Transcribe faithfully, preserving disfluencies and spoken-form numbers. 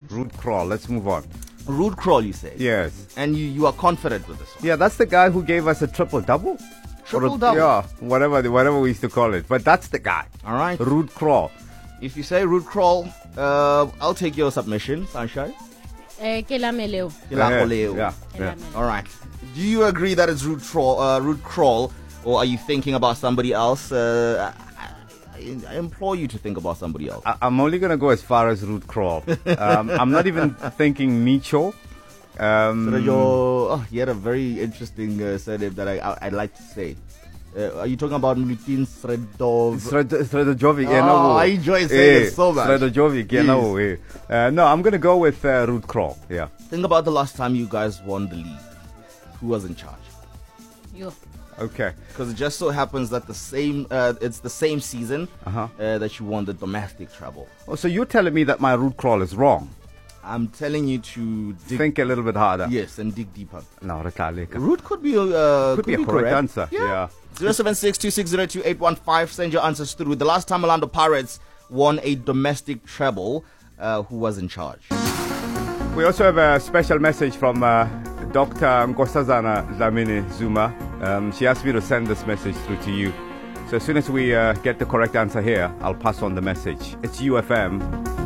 Ruud Krol. Let's move on. Ruud Krol, you say? Yes. And you, you are confident with this one? Yeah, that's the guy who gave us a triple-double? Triple-double? Yeah, whatever, whatever we used to call it. But that's the guy. All right. Ruud Krol. If you say Ruud Krol, uh, I'll take your submission, Sunshine. Eh, ke la meleo. Yeah, Yeah, yeah. All right. Do you agree that it's Ruud Krol, uh, Ruud Krol, or are you thinking about somebody else? Uh, I, I implore you to think about somebody else. I, I'm only going to go as far as Ruud Krol. Um, I'm not even thinking Micho. Um, So your, oh, you had a very interesting uh, surname that I, I, I'd like to say. Uh, are you talking about Mlutin Sredov? Sredojovic. Oh, yeah, no, I enjoy saying eh, it so much. Sredojovic. Yeah, no, eh. uh, no, I'm going to go with uh, Ruud Krol. Yeah. Think about the last time you guys won the league. Who was in charge? You. Okay. Because it just so happens that the same, uh, it's the same season Uh-huh. uh, that you won the domestic treble. Oh, so you're telling me that my Ruud Krol is wrong? I'm telling you to dig, Think a little bit harder. yes, and dig deeper. No, Retaleka. Root could be uh, Could be a correct correct. answer. Yeah. zero seven six two six zero two eight one five. Send your answers through. The last time Orlando Pirates won a domestic treble, uh, who was in charge? We also have a special message from uh, Doctor Nkosazana Dlamini Zuma. Um, she asked me to send this message through to you. So as soon as we uh, get the correct answer here, I'll pass on the message. It's U F M.